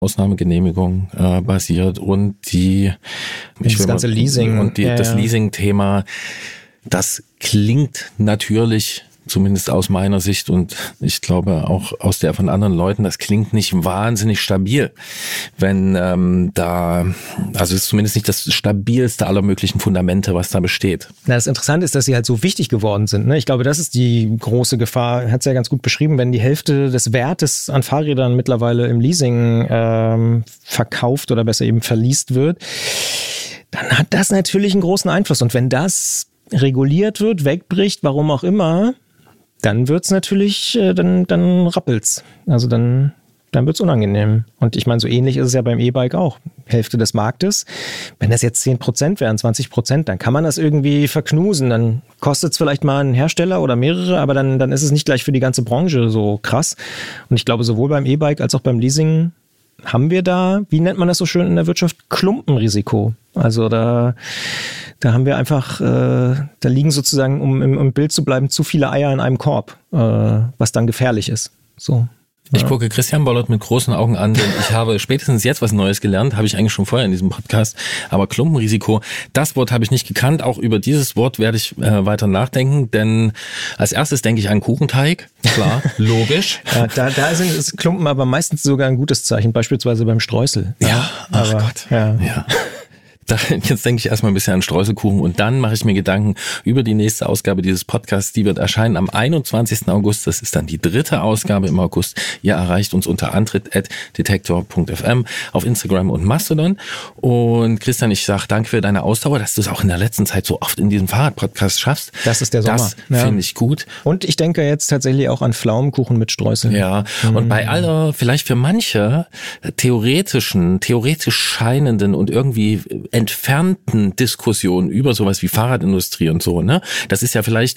Ausnahmegenehmigung basiert und das ganze Leasing und das Leasing-Thema, das klingt natürlich, zumindest aus meiner Sicht und ich glaube auch aus der von anderen Leuten, das klingt nicht wahnsinnig stabil, wenn also es ist zumindest nicht das stabilste aller möglichen Fundamente, was da besteht. Na, das Interessante ist, dass sie halt so wichtig geworden sind. Ne? Ich glaube, das ist die große Gefahr, hat es ja ganz gut beschrieben, wenn die Hälfte des Wertes an Fahrrädern mittlerweile im Leasing verkauft oder besser eben verleast wird, dann hat das natürlich einen großen Einfluss. Und wenn das reguliert wird, wegbricht, warum auch immer, dann wird's natürlich, dann rappelt's. Also dann wird's unangenehm. Und ich meine, so ähnlich ist es ja beim E-Bike auch. Hälfte des Marktes. Wenn das jetzt 10% wären, 20%, dann kann man das irgendwie verknusen. Dann kostet's vielleicht mal einen Hersteller oder mehrere, aber dann ist es nicht gleich für die ganze Branche so krass. Und ich glaube, sowohl beim E-Bike als auch beim Leasing haben wir da, wie nennt man das so schön in der Wirtschaft, Klumpenrisiko. Also da haben wir einfach, da liegen sozusagen, um im Bild zu bleiben, zu viele Eier in einem Korb, was dann gefährlich ist. So. Ich gucke Christian Bollert mit großen Augen an, denn ich habe spätestens jetzt was Neues gelernt, habe ich eigentlich schon vorher in diesem Podcast, aber Klumpenrisiko, das Wort habe ich nicht gekannt, auch über dieses Wort werde ich weiter nachdenken, denn als erstes denke ich an Kuchenteig, klar, logisch. Ja, da sind Klumpen aber meistens sogar ein gutes Zeichen, beispielsweise beim Streusel. Ja, ach Gott. Ja. Jetzt denke ich erstmal ein bisschen an Streuselkuchen und dann mache ich mir Gedanken über die nächste Ausgabe dieses Podcasts. Die wird erscheinen am 21. August. Das ist dann die 3. Ausgabe im August. Ihr erreicht uns unter antritt@detektor.fm auf Instagram und Mastodon. Und Christian, ich sage danke für deine Ausdauer, dass du es auch in der letzten Zeit so oft in diesem Fahrradpodcast schaffst. Das ist der Sommer. Das finde ich gut. Und ich denke jetzt tatsächlich auch an Pflaumenkuchen mit Streuseln. Ja, und bei aller, vielleicht für manche theoretisch scheinenden und irgendwie entfernten Diskussionen über sowas wie Fahrradindustrie und so, ne? Das ist ja vielleicht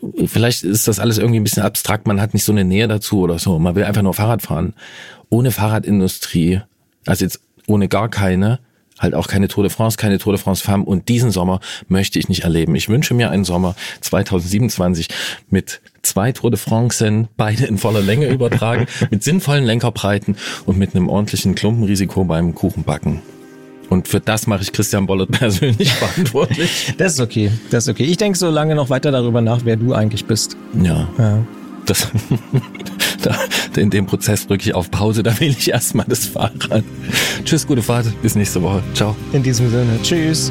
ist das alles irgendwie ein bisschen abstrakt, man hat nicht so eine Nähe dazu oder so, man will einfach nur Fahrrad fahren. Ohne Fahrradindustrie, also jetzt ohne gar keine, halt auch keine Tour de France Femme und diesen Sommer möchte ich nicht erleben. Ich wünsche mir einen Sommer 2027 mit 2 Tour de France, beide in voller Länge übertragen, mit sinnvollen Lenkerbreiten und mit einem ordentlichen Klumpenrisiko beim Kuchenbacken. Und für das mache ich Christian Bollert persönlich verantwortlich. Das ist okay. Ich denke so lange noch weiter darüber nach, wer du eigentlich bist. Ja. In dem Prozess drücke ich auf Pause, da wähle ich erstmal das Fahrrad. Tschüss, gute Fahrt, bis nächste Woche. Ciao. In diesem Sinne, tschüss.